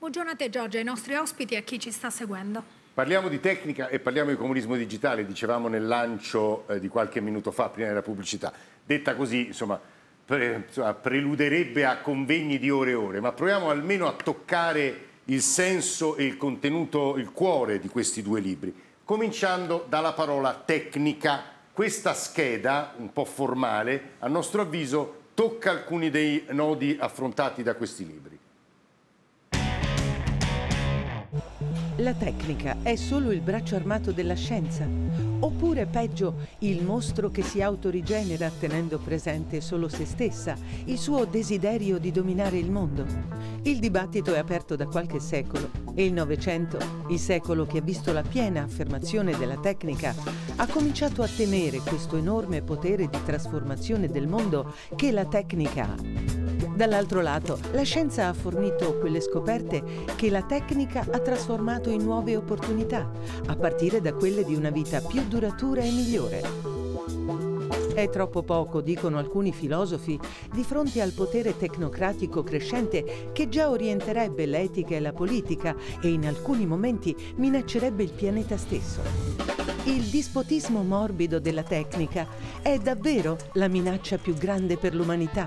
Buongiorno a te Giorgia, ai nostri ospiti e a chi ci sta seguendo. Parliamo di tecnica e parliamo di comunismo digitale, dicevamo nel lancio di qualche minuto fa, prima della pubblicità. Detta così, insomma, preluderebbe a convegni di ore e ore, ma proviamo almeno a toccare il senso e il contenuto, il cuore di questi due libri, cominciando dalla parola tecnica. Questa scheda, un po' formale, a nostro avviso tocca alcuni dei nodi affrontati da questi libri. La tecnica è solo il braccio armato della scienza? Oppure, peggio, il mostro che si autorigenera tenendo presente solo se stessa, il suo desiderio di dominare il mondo? Il dibattito è aperto da qualche secolo e il Novecento, il secolo che ha visto la piena affermazione della tecnica, ha cominciato a temere questo enorme potere di trasformazione del mondo che la tecnica ha. Dall'altro lato, la scienza ha fornito quelle scoperte che la tecnica ha trasformato in nuove opportunità, a partire da quelle di una vita più duratura e migliore. È troppo poco, dicono alcuni filosofi, di fronte al potere tecnocratico crescente che già orienterebbe l'etica e la politica e in alcuni momenti minaccerebbe il pianeta stesso. Il dispotismo morbido della tecnica è davvero la minaccia più grande per l'umanità?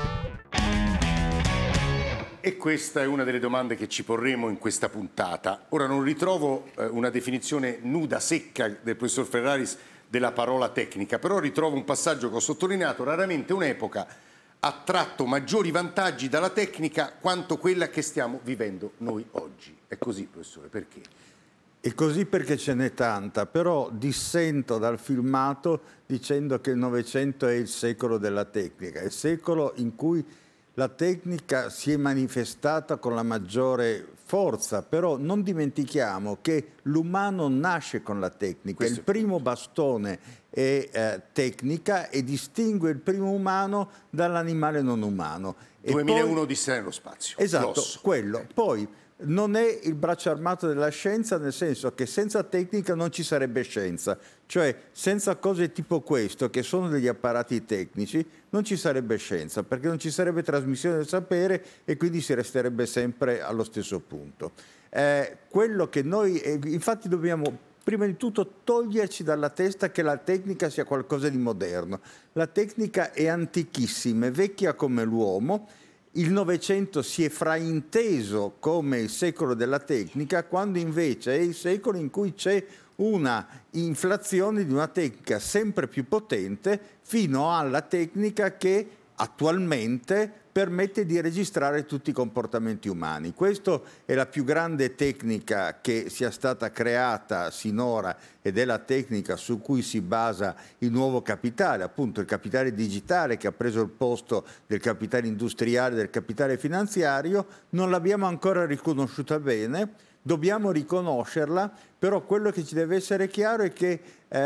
E questa è una delle domande che ci porremo in questa puntata. Ora non ritrovo una definizione nuda, secca del professor Ferraris della parola tecnica, però ritrovo un passaggio che ho sottolineato: raramente un'epoca ha tratto maggiori vantaggi dalla tecnica quanto quella che stiamo vivendo noi oggi. È così, professore, perché? È così perché ce n'è tanta, però dissento dal filmato dicendo che il Novecento è il secolo della tecnica, è il secolo in cui la tecnica si è manifestata con la maggiore forza, però non dimentichiamo che l'umano nasce con la tecnica. Il primo bastone è tecnica e distingue il primo umano dall'animale non umano. 2001 Odissea nello spazio. Esatto, L'osso. quello. Poi non è il braccio armato della scienza, nel senso che senza tecnica non ci sarebbe scienza, cioè senza cose tipo questo, che sono degli apparati tecnici, non ci sarebbe scienza, perché non ci sarebbe trasmissione del sapere e quindi si resterebbe sempre allo stesso punto. Quello che noi, infatti dobbiamo prima di tutto toglierci dalla testa che la tecnica sia qualcosa di moderno. La tecnica è antichissima, è vecchia come l'uomo. Il Novecento si è frainteso come il secolo della tecnica, quando invece è il secolo in cui c'è una inflazione di una tecnica sempre più potente fino alla tecnica che attualmente permette di registrare tutti i comportamenti umani. Questa è la più grande tecnica che sia stata creata sinora ed è la tecnica su cui si basa il nuovo capitale, appunto il capitale digitale che ha preso il posto del capitale industriale, del capitale finanziario. Non l'abbiamo ancora riconosciuta bene, dobbiamo riconoscerla, però quello che ci deve essere chiaro è che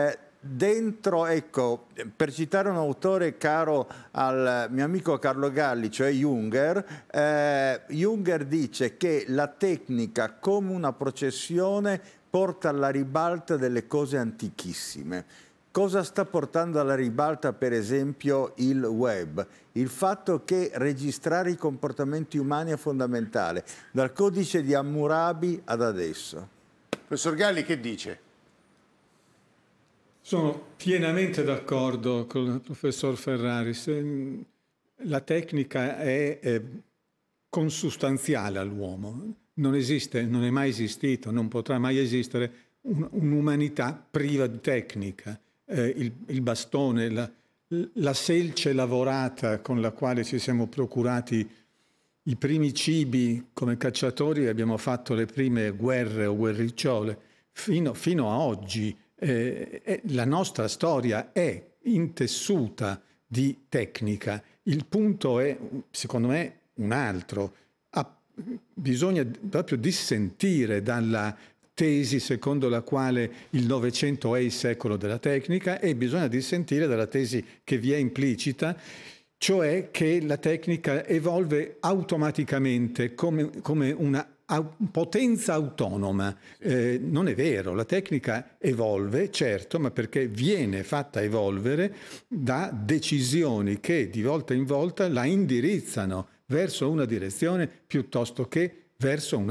dentro, ecco, per citare un autore caro al mio amico Carlo Galli, cioè Junger dice che la tecnica come una processione porta alla ribalta delle cose antichissime. Cosa sta portando alla ribalta, per esempio, il web? Il fatto che registrare i comportamenti umani è fondamentale, dal codice di Hammurabi ad adesso. Professor Galli, che dice? Sono pienamente d'accordo con il professor Ferraris. La tecnica è consustanziale all'uomo. Non esiste, non è mai esistito, non potrà mai esistere un'umanità priva di tecnica. Il bastone, la selce lavorata con la quale ci siamo procurati i primi cibi come cacciatori, abbiamo fatto le prime guerre o guerricciole, fino a oggi. La nostra storia è intessuta di tecnica. Il punto è, secondo me, un altro. Bisogna proprio dissentire dalla tesi secondo la quale il Novecento è il secolo della tecnica e bisogna dissentire dalla tesi che vi è implicita, cioè che la tecnica evolve automaticamente come una potenza autonoma. Non è vero, la tecnica evolve, certo, ma perché viene fatta evolvere da decisioni che di volta in volta la indirizzano verso una direzione piuttosto che verso un'altra.